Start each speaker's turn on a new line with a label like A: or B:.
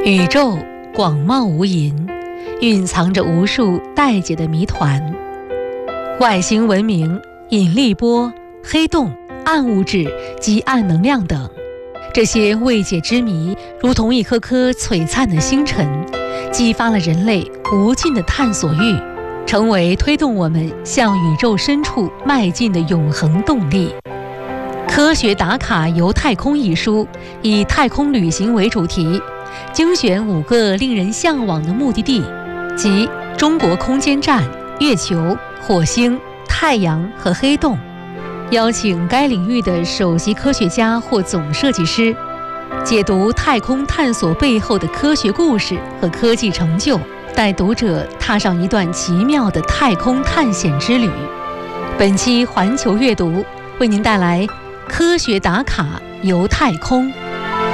A: 宇宙广袤无垠，蕴藏着无数待解的谜团。外星文明、引力波、黑洞、暗物质及暗能量等，这些未解之谜如同一颗颗璀璨的星辰，激发了人类无尽的探索欲，成为推动我们向宇宙深处迈进的永恒动力。科学打卡游太空一书以太空旅行为主题，精选5个令人向往的目的地，即中国空间站、月球、火星、太阳和黑洞，邀请该领域的首席科学家或总设计师，解读太空探索背后的科学故事和科技成就，带读者踏上一段奇妙的太空探险之旅。本期环球阅读为您带来科学打卡游太空。